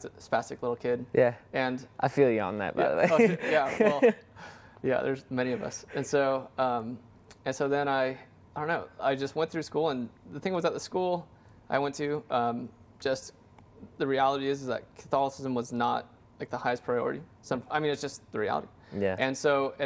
spastic little kid. Yeah. And I feel you on that, by the way. yeah, well, yeah, there's many of us. And so then I don't know, I just went through school, and the thing was at the school I went to, just the reality is that Catholicism was not like the highest priority. It's just the reality. Yeah. And so,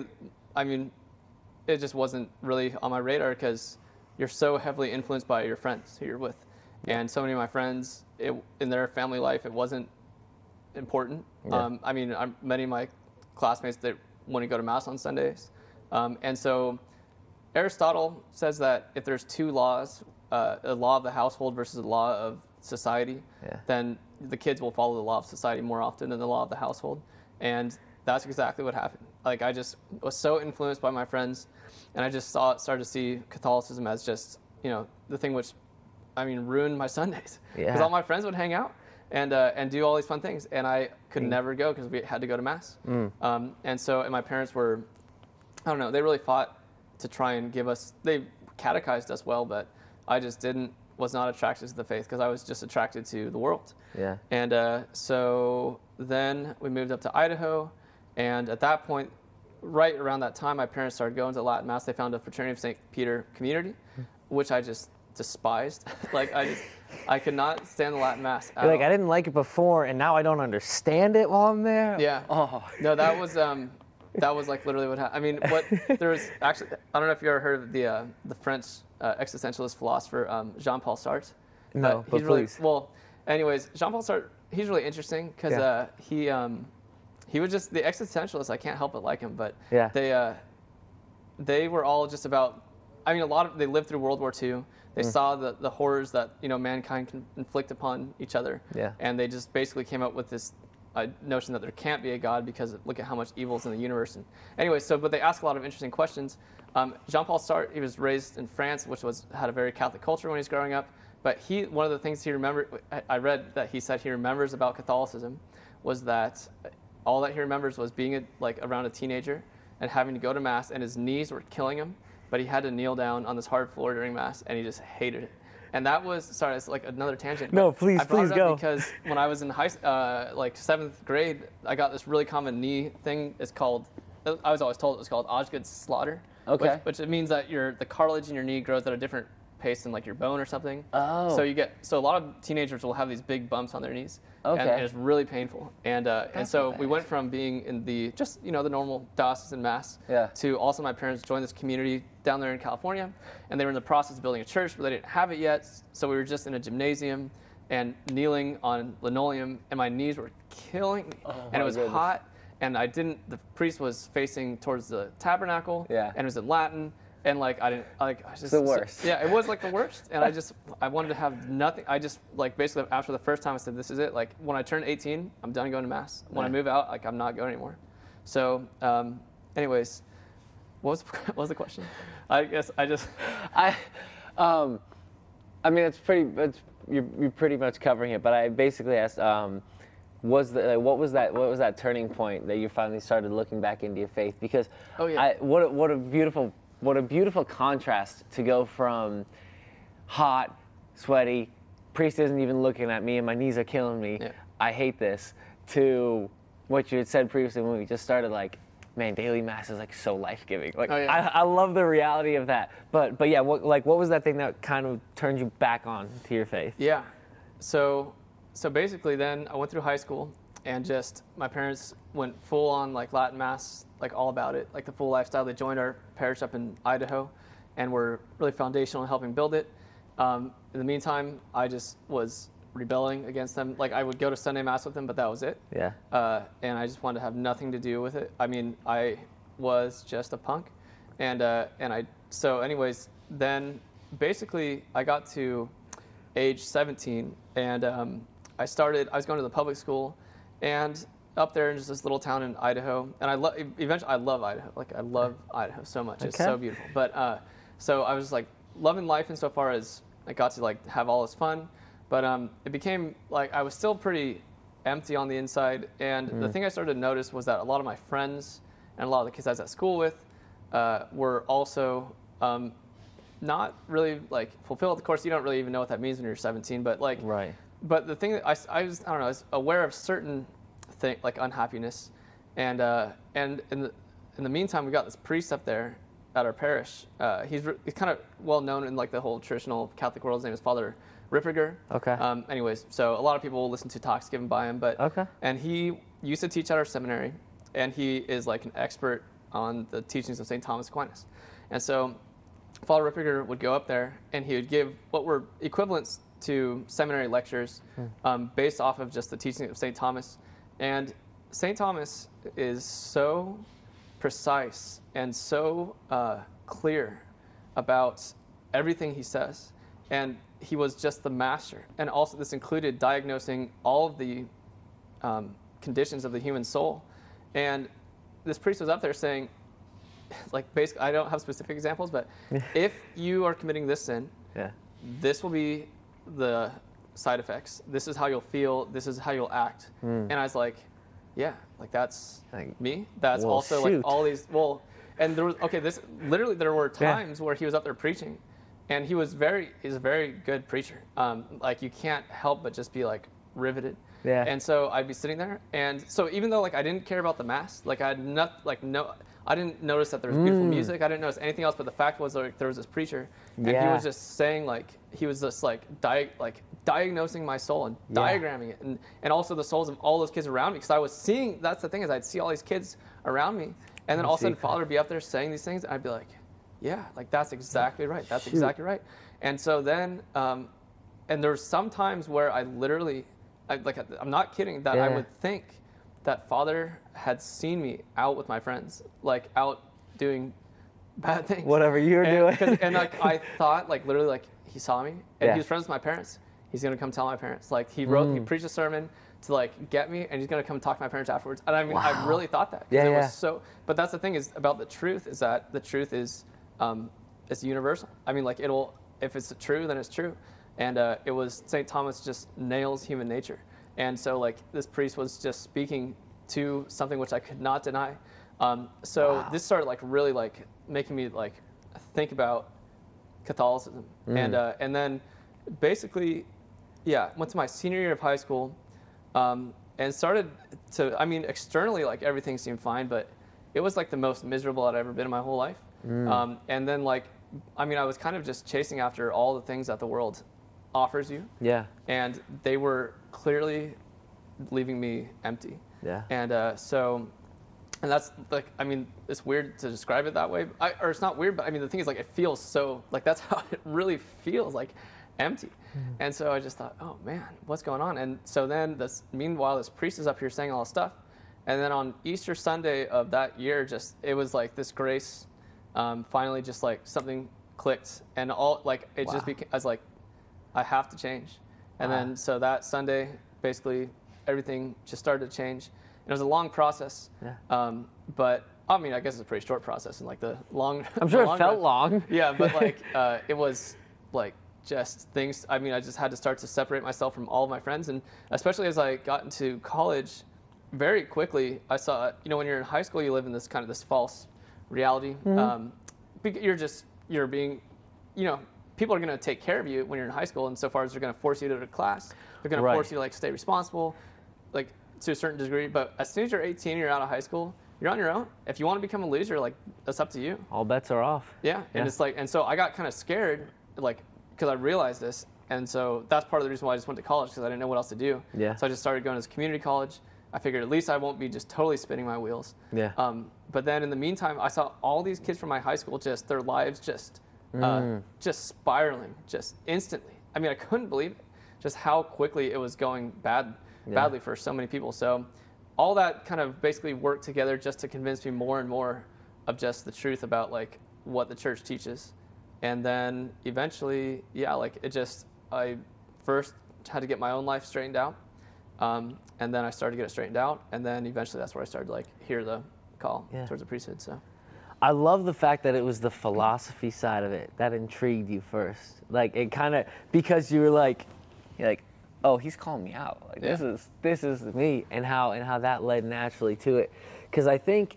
it just wasn't really on my radar because you're so heavily influenced by your friends who you're with. Yeah. And so many of my friends, in their family life, it wasn't important. Yeah. Many of my classmates, they wouldn't go to Mass on Sundays. And so Aristotle says that if there's two laws, a law of the household versus a law of society, then the kids will follow the law of society more often than the law of the household. And that's exactly what happened. Like, I just was so influenced by my friends, and I just started to see Catholicism as just, the thing which, ruined my Sundays. Because all my friends would hang out and do all these fun things, and I could never go because we had to go to Mass. And my parents were, they really fought to try and they catechized us well, but I just was not attracted to the faith because I was just attracted to the world. Yeah. And so then we moved up to Idaho, and at that point, right around that time, my parents started going to Latin Mass. They found a Fraternity of St. Peter community, which I just despised. I could not stand the Latin Mass at all. I didn't like it before, and now I don't understand it while I'm there. Yeah. Oh. No, that was like literally what happened. There was actually, I don't know if you ever heard of the French existentialist philosopher Jean-Paul Sartre. No, but please. Anyways, Jean-Paul Sartre, he's really interesting because he was just the existentialist. I can't help but like him, but they were all just about. They lived through World War II. They saw the horrors that mankind can inflict upon each other. Yeah. And they just basically came up with this notion that there can't be a God because look at how much evil is in the universe. And anyway, but they ask a lot of interesting questions. Jean-Paul Sartre, he was raised in France, which had a very Catholic culture when he was growing up. But one of the things he remembered, I read that he said he remembers about Catholicism, was that all that he remembers was being around a teenager and having to go to Mass, and his knees were killing him, but he had to kneel down on this hard floor during Mass, and he just hated it. And that was, sorry, it's like another tangent. No, please, I brought please it go. up because when I was in 7th grade, I got this really common knee thing. I was always told it was called Osgood's slaughter. Okay. Which it means that the cartilage in your knee grows at a different pace than your bone or something. Oh. So a lot of teenagers will have these big bumps on their knees. Okay. And it's really painful. And so we went from being in the normal diocesan Mass to also my parents joined this community down there in California, and they were in the process of building a church, but they didn't have it yet. So we were just in a gymnasium and kneeling on linoleum, and my knees were killing me. And it was hot, and the priest was facing towards the tabernacle, and it was in Latin. And it's the worst. Yeah, it was the worst. And I wanted to have nothing. I just basically after the first time I said, this is it. When I turn 18, I'm done going to Mass. When I move out, I'm not going anymore. So, anyways, what was the question? I guess I just. You're pretty much covering it. But I basically asked, what was that turning point that you finally started looking back into your faith? Because what a beautiful contrast to go from hot, sweaty, priest isn't even looking at me and my knees are killing me, I hate this, to what you had said previously when we just started, daily Mass is so life-giving. I love the reality of that. But yeah, what was that thing that kind of turned you back on to your faith? Yeah. So basically then I went through high school, and just my parents went full on Latin Mass, all about it, the full lifestyle. They joined our parish up in Idaho and were really foundational in helping build it. In the meantime, I just was rebelling against them. I would go to Sunday Mass with them, but that was it. Yeah. And I just wanted to have nothing to do with it. I was just a punk. So anyways, then basically I got to age 17, and I was going to the public school, and up there in just this little town in Idaho, and eventually I love Idaho. I love Idaho so much. It's so beautiful. But so I was loving life insofar as I got to have all this fun, but it became I was still pretty empty on the inside. And the thing I started to notice was that a lot of my friends and a lot of the kids I was at school with were also not really fulfilled. Of course, you don't really even know what that means when you're 17, but right. but the thing that I was, I don't know, I was aware of certain thing like unhappiness, and in the meantime, we got this priest up there at our parish. He's kind of well known in like the whole traditional Catholic world. His name is Father Ripperger. Okay. Anyways, so a lot of people will listen to talks given by him, but okay. And he used to teach at our seminary, and he is like an expert on the teachings of St. Thomas Aquinas. And so Father Ripperger would go up there, and he would give what were equivalents to seminary lectures based off of just the teaching of St. Thomas. And St. Thomas is so precise and so clear about everything he says. And he was just the master. And also this included diagnosing all of the conditions of the human soul. And this priest was up there saying, like, basically, I don't have specific examples, but if you are committing this sin, this will be the side effects. This is how you'll feel. This is how you'll act. And I was like, yeah, like that's me. That's also like all these, and there was, there were times where he was up there preaching, and he's a very good preacher. Like you can't help but just be like riveted. Yeah. And so I'd be sitting there, and so even though like I didn't care about the mass, like I didn't notice that there was beautiful music. I didn't notice anything else. But the fact was, like, there was this preacher, and he was just saying, like, he was just like diagnosing my soul and diagramming it, and also the souls of all those kids around me. Because I was seeing, that's the thing, is I'd see all these kids around me, and then all of a sudden Father would be up there saying these things, and I'd be like, yeah, like that's exactly right. That's exactly right. And so then, and there's some times where I literally, I'm not kidding, that I would think that Father had seen me out with my friends, like out doing bad things. Whatever you were doing. And like I thought, like literally, like he saw me, and he was friends with my parents. He's gonna come tell my parents. Like he preached a sermon to like get me, and he's gonna come talk to my parents afterwards. And I mean, I really thought that. It was so. But that's the thing is about the truth, is that the truth is, it's universal. I mean, like if it's true, then it's true. And it was St. Thomas just nails human nature. And so like this priest was just speaking to something which I could not deny. This started like really like making me like think about Catholicism. And then basically, went to my senior year of high school, and started to, I mean, externally like everything seemed fine, but it was like the most miserable I'd ever been in my whole life. And then like, I mean, I was kind of just chasing after all the things that the world offers you. Yeah. And they were clearly leaving me empty. Yeah. And and that's like, I mean, it's weird to describe it that way, or it's not weird, but I mean, the thing is like, it feels so, like that's how it really feels, like empty. And so I just thought, oh man, what's going on? And so then meanwhile, this priest is up here saying all this stuff. And then on Easter Sunday of that year, it was like this grace, finally just like something clicked, and all like, it just became, I was like, I have to change. And then, so that Sunday, basically everything just started to change. And it was a long process. Yeah. But I mean, I guess it's a pretty short process, and like the long. I'm sure it felt long. Yeah, but like it was like just things. I mean, I just had to start to separate myself from all of my friends, and especially as I got into college, very quickly I saw, when you're in high school, you live in this kind of this false reality. You're being, people are going to take care of you when you're in high school, and so far as they're going to force you to go to class, they're going to force you to like stay responsible, like to a certain degree. But as soon as you're 18, you're out of high school, you're on your own. If you want to become a loser, like that's up to you. All bets are off. Yeah. And it's like, and so I got kind of scared, like, because I realized this, and so that's part of the reason why I just went to college, because I didn't know what else to do. Yeah. So I just started going to community college. I figured at least I won't be just totally spinning my wheels. Yeah. But then in the meantime, I saw all these kids from my high school, just their lives just spiraling, just instantly. I mean, I couldn't believe it, just how quickly it was going badly for so many people. So all that kind of basically worked together just to convince me more and more of just the truth about like what the church teaches. And then eventually, I first had to get my own life straightened out. And then I started to get it straightened out. And then eventually that's where I started to like hear the call towards the priesthood. So I love the fact that it was the philosophy side of it that intrigued you first. Like it kind of, because you're like, oh, he's calling me out. Like this is me, and how that led naturally to it. Because I think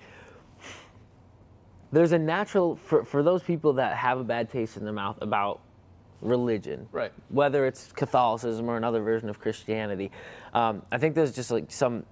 there's a natural, for those people that have a bad taste in their mouth about religion, right? Whether it's Catholicism or another version of Christianity. I think there's just like some